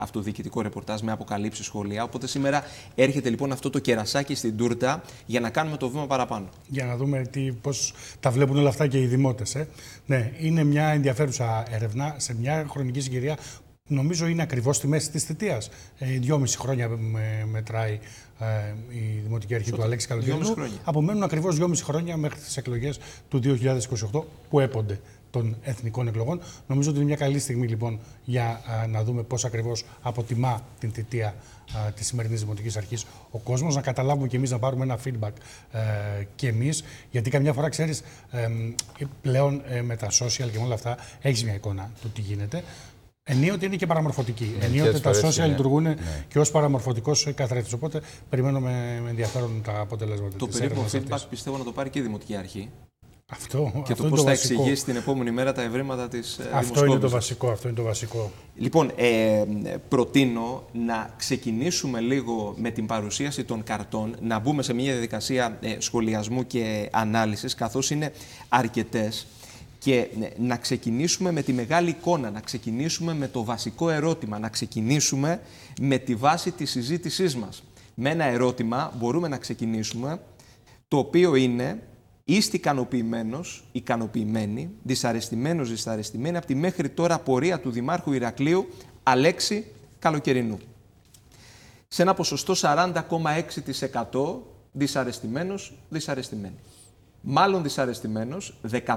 αυτοδιοικητικό ρεπορτάζ με αποκαλύψεις σχολεία. Οπότε σήμερα έρχεται λοιπόν αυτό το κερασάκι στην τούρτα για να κάνουμε το βήμα παραπάνω. Για να δούμε πώς τα βλέπουν όλα αυτά και οι δημότες. Ναι, είναι μια ενδιαφέρουσα έρευνα σε μια χρονική συγκυρία. Νομίζω είναι ακριβώς στη μέση της θητείας. 2,5 χρόνια μετράει η Δημοτική Αρχή του Αλέξη Καλοκαιρινού. Απομένουν ακριβώς 2,5 χρόνια μέχρι τις εκλογές του 2028 που έπονται των εθνικών εκλογών. Νομίζω ότι είναι μια καλή στιγμή λοιπόν για να δούμε πώς ακριβώς αποτιμά την θητεία της σημερινής Δημοτικής Αρχής ο κόσμος, να καταλάβουμε και εμείς, να πάρουμε ένα feedback και εμείς, γιατί καμιά φορά ξέρεις πλέον με τα social και με όλα αυτά έχεις μια εικόνα του τι γίνεται. Ενίοτε είναι και παραμορφωτική. Ενίοτε τα social λειτουργούν και ως παραμορφωτικός καθρέφτης. Οπότε περιμένω με ενδιαφέρον τα αποτελέσματα. Το περίπου feedback πιστεύω να το πάρει και η Δημοτική Αρχή. Αυτό, και το πώς θα εξηγήσει την επόμενη μέρα τα ευρήματα της δημοσκόπησης. Αυτό είναι το βασικό. Λοιπόν, προτείνω να ξεκινήσουμε λίγο με την παρουσίαση των καρτών, να μπούμε σε μια διαδικασία σχολιασμού και ανάλυσης, καθώς είναι αρκετές, και να ξεκινήσουμε με τη μεγάλη εικόνα, να ξεκινήσουμε με το βασικό ερώτημα, να ξεκινήσουμε με τη βάση της συζήτησής μας. Με ένα ερώτημα μπορούμε να ξεκινήσουμε, το οποίο είναι: είστε ικανοποιημένος, ικανοποιημένοι, δυσαρεστημένος, δυσαρεστημένοι από τη μέχρι τώρα πορεία του Δημάρχου Ηρακλείου Αλέξη Καλοκαιρινού? Σε ένα ποσοστό 40,6% δυσαρεστημένος, δυσαρεστημένοι. Μάλλον δυσαρεστημένος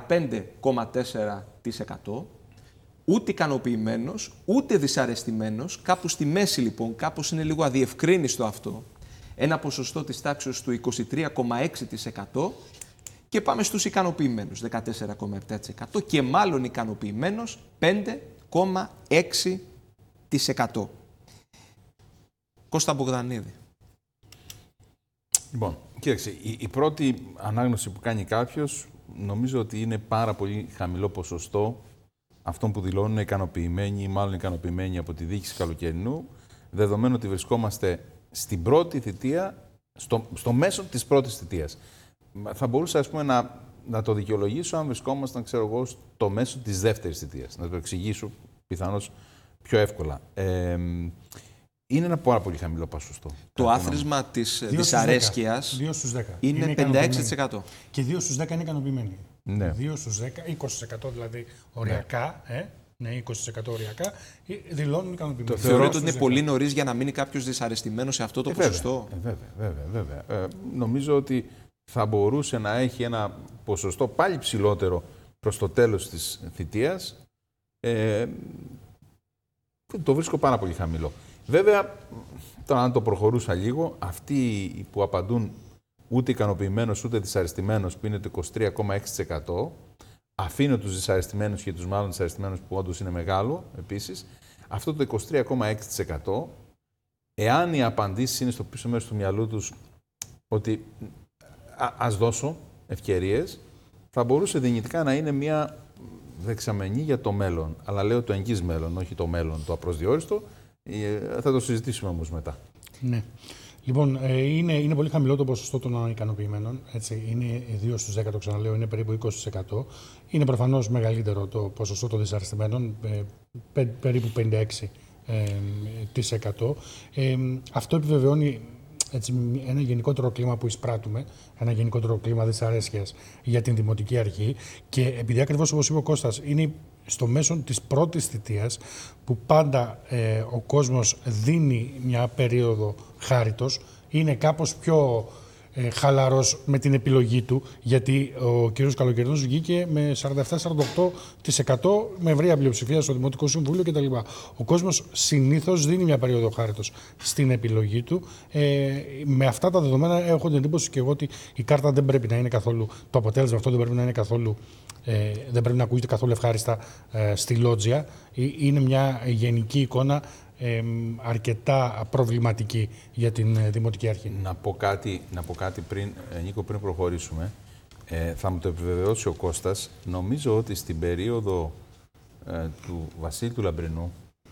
15,4%. Ούτε ικανοποιημένος, ούτε δυσαρεστημένος. Κάπου στη μέση λοιπόν, κάπως είναι λίγο αδιευκρίνιστο αυτό. Ένα ποσοστό της τάξης του 23,6%. Και πάμε στους ικανοποιημένους, 14,7% και μάλλον ικανοποιημένος 5,6%. Κώστα Μπογδανίδη. Λοιπόν, κοίταξε, η πρώτη ανάγνωση που κάνει κάποιος, νομίζω ότι είναι πάρα πολύ χαμηλό ποσοστό αυτών που δηλώνουν ικανοποιημένοι ή μάλλον ικανοποιημένοι από τη διοίκηση Καλοκαιρινού, δεδομένου ότι βρισκόμαστε στην πρώτη θητεία, στο μέσο της πρώτης θητείας. Θα μπορούσα, ας πούμε, να το δικαιολογήσω αν βρισκόμασταν, ξέρω εγώ, στο μέσο της δεύτερης θητείας. Να το εξηγήσω πιθανώς πιο εύκολα. Είναι ένα πάρα πολύ χαμηλό ποσοστό. Το άθροισμα της δυσαρέσκειας είναι 56%. Και 2 στους 10 είναι ικανοποιημένοι. Ναι. 2 στους 10, 20% δηλαδή οριακά, ναι, 20% οριακά, δηλώνουν ικανοποιημένοι. Θεωρείτε ότι είναι πολύ νωρίς για να μείνει κάποιος δυσαρεστημένος σε αυτό το ποσοστό? Βέβαια. Νομίζω ότι θα μπορούσε να έχει ένα ποσοστό πάλι ψηλότερο προς το τέλος της θητείας. Το βρίσκω πάρα πολύ χαμηλό. Βέβαια, τώρα αν το προχωρούσα λίγο, αυτοί που απαντούν ούτε ικανοποιημένος ούτε δυσαρεστημένος, που είναι το 23,6%, αφήνω τους δυσαρεστημένους και τους μάλλον δυσαρεστημένους, που όντως είναι μεγάλο επίσης, αυτό το 23,6%, εάν οι απαντήσεις είναι στο πίσω μέρος του μυαλού τους ότι ας δώσω ευκαιρίες, θα μπορούσε δυνητικά να είναι μια δεξαμενή για το μέλλον. Αλλά λέω το εγγύς μέλλον, όχι το μέλλον, το απροσδιόριστο. Θα το συζητήσουμε όμως μετά. Ναι. Λοιπόν, είναι πολύ χαμηλό το ποσοστό των ικανοποιημένων. Έτσι. Είναι 2 στους 10, το ξαναλέω, είναι περίπου 20%. Είναι προφανώς μεγαλύτερο το ποσοστό των δυσαρεστημένων, περίπου 56%. Αυτό επιβεβαιώνει ένα γενικότερο κλίμα που εισπράττουμε, ένα γενικότερο κλίμα δυσαρέσκειας για την Δημοτική Αρχή. Και επειδή ακριβώς, όπως είπε ο Κώστας, είναι στο μέσο της πρώτης θητείας που πάντα ο κόσμος δίνει μια περίοδο χάριτος, είναι κάπως πιο χαλαρός με την επιλογή του, γιατί ο κ. Καλοκαιρινός βγήκε με 47-48% με ευρεία πλειοψηφία στο Δημοτικό Συμβούλιο κτλ. Ο κόσμος συνήθως δίνει μια περίοδο χάριτος στην επιλογή του. Με αυτά τα δεδομένα έχω την εντύπωση και εγώ ότι η κάρτα δεν πρέπει να είναι καθόλου, το αποτέλεσμα αυτό δεν πρέπει να είναι καθόλου, δεν πρέπει να ακούγεται καθόλου ευχάριστα στη λότζια. Είναι μια γενική εικόνα αρκετά προβληματική για την Δημοτική Αρχή. Να πω κάτι πριν, Νίκο, πριν προχωρήσουμε. Θα μου το επιβεβαιώσει ο Κώστας. Νομίζω ότι στην περίοδο του Βασίλη του Λαμπρινού,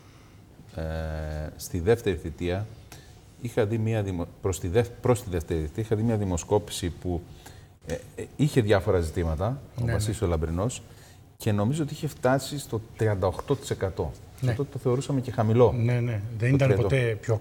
στη δεύτερη θητεία, είχα δει προς τη δεύτερη θητεία, είχα δει μια δημοσκόπηση που είχε διάφορα ζητήματα, ο Βασίλης ο Λαμπρινός, και νομίζω ότι είχε φτάσει στο 38%. Ναι. Τότε το θεωρούσαμε και χαμηλό. Ναι, ναι. Δεν ήταν ποτέ πιο